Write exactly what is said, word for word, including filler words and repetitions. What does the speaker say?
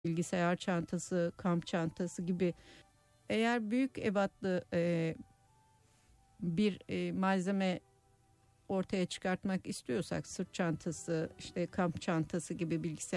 bilgisayar çantası, kamp çantası gibi. Eğer büyük ebatlı e, bir e, malzeme ortaya çıkartmak istiyorsak, sırt çantası, işte kamp çantası gibi bilgisayar